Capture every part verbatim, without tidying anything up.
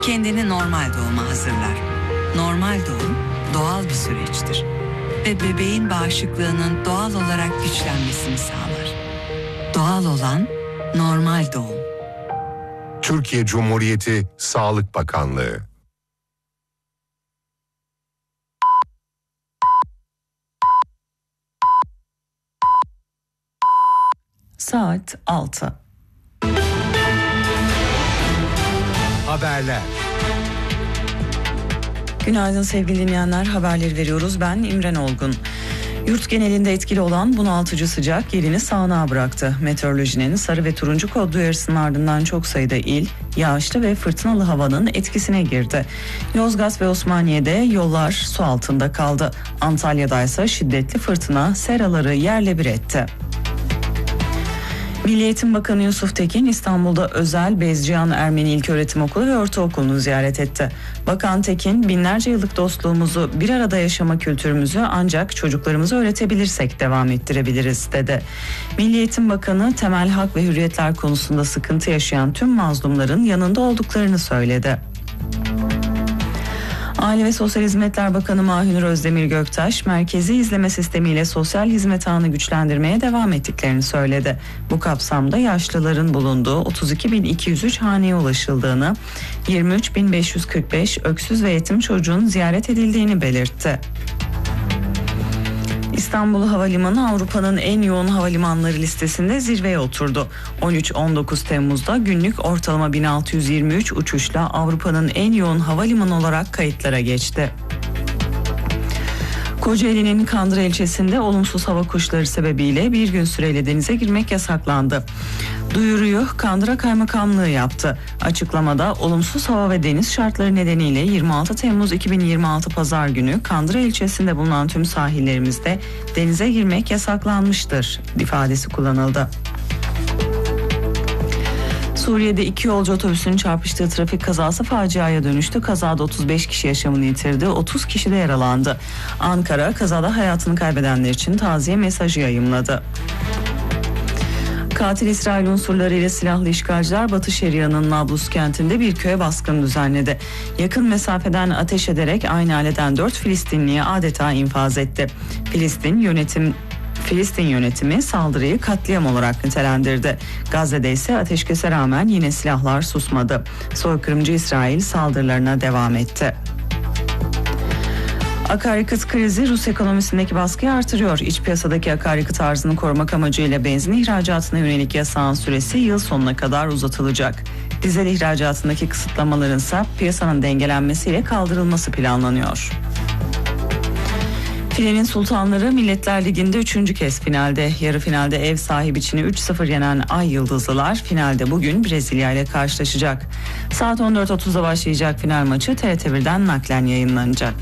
kendini normal doğuma hazırlar. Normal doğum doğal bir süreçtir ve bebeğin bağışıklığının doğal olarak güçlenmesini sağlar. Doğal olan normal doğum. Türkiye Cumhuriyeti Sağlık Bakanlığı. Saat altı. Haberler. Günaydın sevgili dinleyenler, haberleri veriyoruz. Ben İmren Olgun. Yurt genelinde etkili olan bunaltıcı sıcak yerini sağanağa bıraktı. Meteorolojinin sarı ve turuncu kodlu uyarısının ardından çok sayıda il, yağışlı ve fırtınalı havanın etkisine girdi. Yozgat ve Osmaniye'de yollar su altında kaldı. Antalya'da ise şiddetli fırtına seraları yerle bir etti. Milli Eğitim Bakanı Yusuf Tekin İstanbul'da özel Bezcihan Ermeni İlköğretim Okulu ve Ortaokulu'nu ziyaret etti. Bakan Tekin, binlerce yıllık dostluğumuzu, bir arada yaşama kültürümüzü ancak çocuklarımıza öğretebilirsek devam ettirebiliriz dedi. Milli Eğitim Bakanı temel hak ve hürriyetler konusunda sıkıntı yaşayan tüm mazlumların yanında olduklarını söyledi. Aile ve Sosyal Hizmetler Bakanı Mahünur Özdemir Göktaş, merkezi izleme sistemiyle sosyal hizmet ağını güçlendirmeye devam ettiklerini söyledi. Bu kapsamda yaşlıların bulunduğu otuz iki bin iki yüz üç haneye ulaşıldığını, yirmi üç bin beş yüz kırk beş öksüz ve yetim çocuğun ziyaret edildiğini belirtti. İstanbul Havalimanı Avrupa'nın en yoğun havalimanları listesinde zirveye oturdu. on üç on dokuz Temmuz'da günlük ortalama bin altı yüz yirmi üç uçuşla Avrupa'nın en yoğun havalimanı olarak kayıtlara geçti. Kocaeli'nin Kandıra ilçesinde olumsuz hava koşulları sebebiyle bir gün süreyle denize girmek yasaklandı. Duyuruyu Kandıra Kaymakamlığı yaptı. Açıklamada olumsuz hava ve deniz şartları nedeniyle yirmi altı Temmuz iki bin yirmi altı Pazar günü Kandıra ilçesinde bulunan tüm sahillerimizde denize girmek yasaklanmıştır ifadesi kullanıldı. Suriye'de iki yolcu otobüsünün çarpıştığı trafik kazası faciaya dönüştü. Kazada otuz beş kişi yaşamını yitirdi, otuz kişi de yaralandı. Ankara, kazada hayatını kaybedenler için taziye mesajı yayımladı. Katil İsrail unsurları ile silahlı işgalciler Batı Şeria'nın Nablus kentinde bir köye baskın düzenledi. Yakın mesafeden ateş ederek aynı aileden dört Filistinliye adeta infaz etti. Filistin yönetim Filistin yönetimi saldırıyı katliam olarak nitelendirdi. Gazze'de ise ateşkese rağmen yine silahlar susmadı. Soykırımcı İsrail saldırılarına devam etti. Akaryakıt krizi Rus ekonomisindeki baskıyı artırıyor. İç piyasadaki akaryakıt arzını korumak amacıyla benzin ihracatına yönelik yasağın süresi yıl sonuna kadar uzatılacak. Dizel ihracatındaki kısıtlamaların ise piyasanın dengelenmesiyle kaldırılması planlanıyor. Filenin Sultanları Milletler Ligi'nde üçüncü kez finalde. Yarı finalde ev sahibi Çin'i üç sıfır yenen Ay Yıldızlılar finalde bugün Brezilya ile karşılaşacak. Saat on dört otuzda başlayacak final maçı T R T birden naklen yayınlanacak.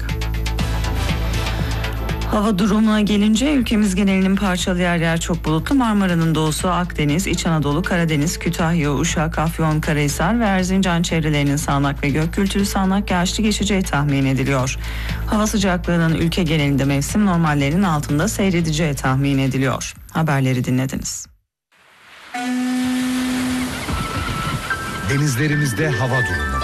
Hava durumuna gelince ülkemiz genelinin parçalı yer yer çok bulutlu. Marmara'nın doğusu, Akdeniz, İç Anadolu, Karadeniz, Kütahya, Uşak, Afyonkarahisar ve Erzincan çevrelerinin sağanak ve gök gürültülü sağanak yağışlı geçeceği tahmin ediliyor. Hava sıcaklığının ülke genelinde mevsim normallerinin altında seyredeceği tahmin ediliyor. Haberleri dinlediniz. Denizlerimizde hava durumu.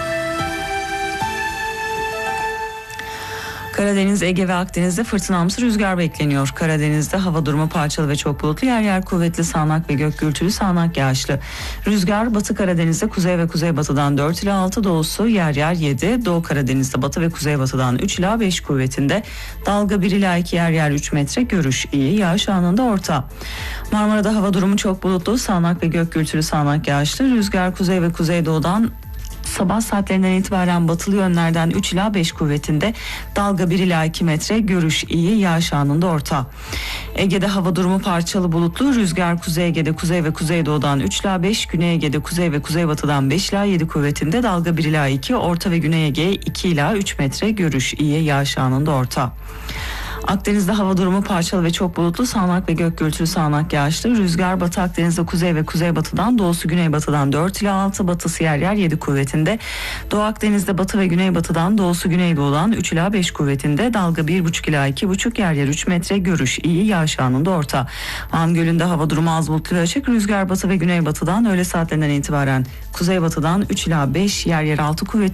Karadeniz, Ege ve Akdeniz'de fırtınamsı rüzgar bekleniyor. Karadeniz'de hava durumu parçalı ve çok bulutlu, yer yer kuvvetli sağanak ve gök gürültülü sağanak yağışlı. Rüzgar Batı Karadeniz'de kuzey ve kuzeybatıdan dört ila altı, doğusu yer yer yedi, Doğu Karadeniz'de batı ve kuzeybatıdan üç ila beş kuvvetinde. Dalga bir ila iki, yer yer üç metre, görüş iyi, yağış anında orta. Marmara'da hava durumu çok bulutlu, sağanak ve gök gürültülü sağanak yağışlı. Rüzgar kuzey ve kuzeydoğudan sabah saatlerinden itibaren batılı yönlerden üç ila beş kuvvetinde, dalga bir ila iki metre, görüş iyi, yağış anında orta. Ege'de hava durumu parçalı bulutlu, rüzgar Kuzey Ege'de kuzey ve kuzeydoğudan üç ila beş, Güney Ege'de kuzey ve kuzeybatıdan beş ila yedi kuvvetinde, dalga bir ila iki, orta ve Güney Ege iki ila üç metre, görüş iyi, yağış anında orta. Akdeniz'de hava durumu parçalı ve çok bulutlu, sağanak ve gök gürültülü sağanak yağışlı. Rüzgar batı Akdeniz'de kuzey ve kuzeybatıdan, doğusu güneybatıdan dört ila altı, batısı yer yer yedi kuvvetinde. Doğu Akdeniz'de batı ve güneybatıdan, doğusu güneydoğudan üç ila beş kuvvetinde. Dalga bir buçuk ila iki buçuk, yer yer üç metre. Görüş iyi, yağış anında orta. Van Gölü'nde hava durumu az bulutlu ve açık. Rüzgar batı ve güneybatıdan, öğle saatlerinden itibaren kuzeybatıdan üç ila beş, yer yer altı kuvvetinde.